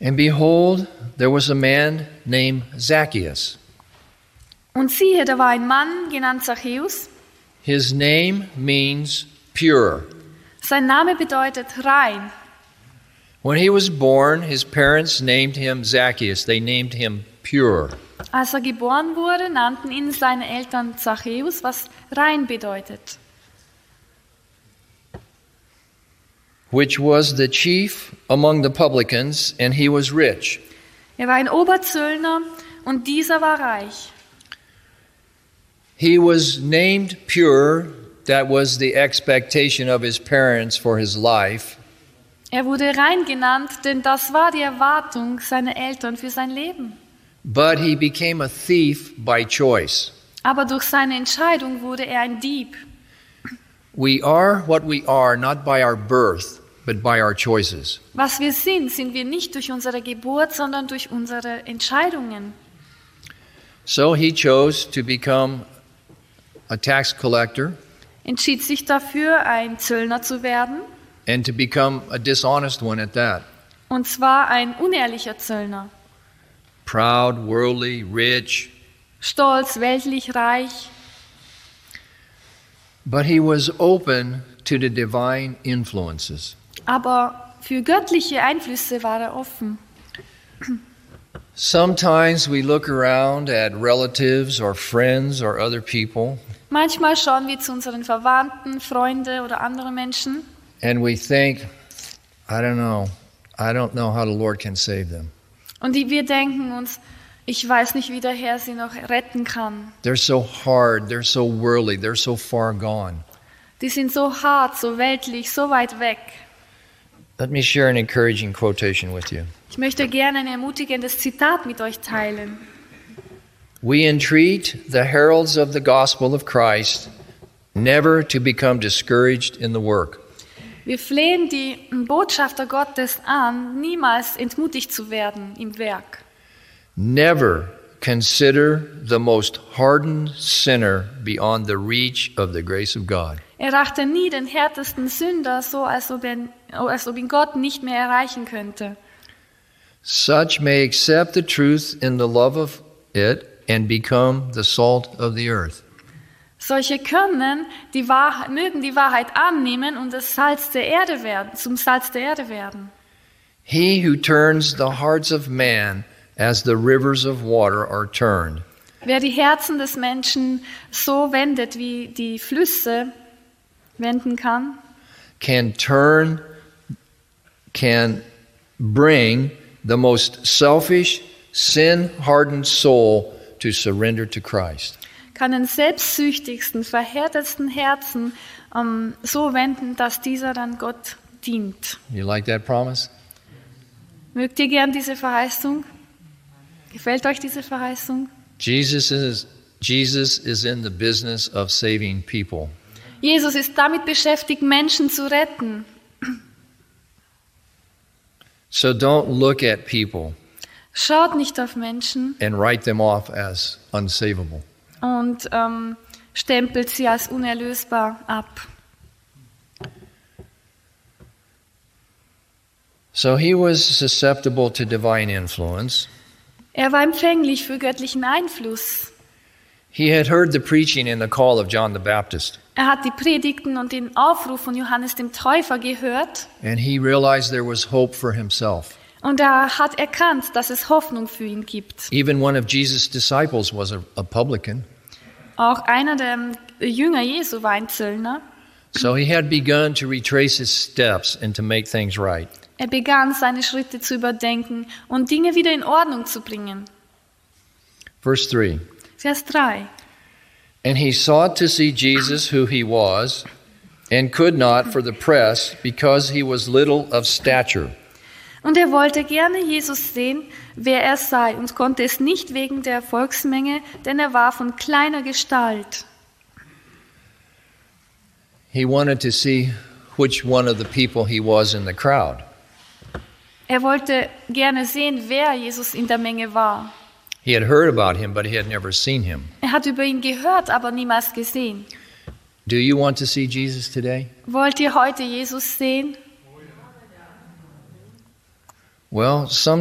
And behold, there was a man named Zacchaeus. Und siehe, da war ein Mann genannt Zachäus. His name means pure. Sein Name bedeutet rein. When he was born, his parents named him Zacchaeus. They named him pure. Als geboren wurde, nannten ihn seine Eltern Zachäus, was rein bedeutet. Which was the chief among the publicans, and he was rich. Er war ein Oberzöllner und dieser war reich. He was named pure. That was the expectation of his parents for his life. Er wurde rein genannt, denn das war die Erwartung seiner Eltern für sein Leben. But he became a thief by choice. Aber durch seine Entscheidung wurde er ein Dieb. We are what we are not by our birth, but by our choices. Was wir sind wir nicht durch unsere Geburt, sondern durch unsere Entscheidungen. So he chose to become a tax collector Entschied sich dafür, ein Zöllner zu werden, and to become a dishonest one at that. und zwar ein unehrlicher Zöllner. Proud, worldly, rich. Stolz, weltlich, reich. But he was open to the divine influences. Aber für göttliche Einflüsse war er offen. Sometimes we look around at relatives or friends or other people Manchmal schauen wir zu unseren Verwandten, Freunde oder andere Menschen and we think, I don't know how the Lord can save them. und wir denken uns, ich weiß nicht, wie der Herr sie noch retten kann. They're so hard, they're so worldly, they're so far gone. Die sind so hart, so weltlich, so weit weg. Let me share an encouraging quotation with you. Ich möchte gerne ein ermutigendes Zitat mit euch teilen. We entreat the heralds of the gospel of Christ never to become discouraged in the work. Wir flehen die Botschafter Gottes an, niemals entmutigt zu werden im Werk. Never consider the most hardened sinner beyond the reach of the grace of God. Erachte nie den härtesten Sünder so, als ob ihn Gott nicht mehr erreichen könnte. Such may accept the truth in the love of it and become the salt of the earth. Solche können mögen die Wahrheit annehmen und das Salz der Erde werden, zum Salz der Erde werden. He who turns the hearts of man as the rivers of water are turned. Wer die Herzen des Menschen so wendet, wie die Flüsse wenden kann, can bring the most selfish, sin-hardened soul to surrender to Christ. kann den selbstsüchtigsten, verhärtetsten Herzen so wenden, dass dieser dann Gott dient. You like that promise? Mögt ihr gern diese Verheißung? Gefällt euch diese Verheißung? Jesus is in the business of saving people. Jesus ist damit beschäftigt, Menschen zu retten. So don't look at people Schaut nicht auf Menschen and write them off as unsavable. und stempelt sie als unerlösbar ab. So he was susceptible to divine influence. Er war empfänglich für göttlichen Einfluss. He had heard the preaching and the call of John the Baptist, Er hat die Predigten und den Aufruf von Johannes dem Täufer gehört and he realized there was hope for himself. und er hat erkannt, dass es Hoffnung für ihn gibt. Even one of Jesus' disciples was a publican. Auch einer der Jünger Jesu war ein Zöllner. So he had begun to retrace his steps and to make things right. Er begann, seine Schritte zu überdenken und Dinge wieder in Ordnung zu bringen. Verse 3. Vers 3. And he sought to see Jesus who he was, and could not for the press, because he was little of stature. Und er wollte gerne Jesus sehen, wer er sei, und konnte es nicht wegen der Volksmenge, denn er war von kleiner Gestalt. He wanted to see which one of the people he was in the crowd. Er wollte gerne sehen, wer Jesus in der Menge war. He had heard about him, but he had never seen him. Er hat über ihn gehört, aber niemals gesehen. Do you want to see Jesus today? Wollt ihr heute Jesus sehen? Well, some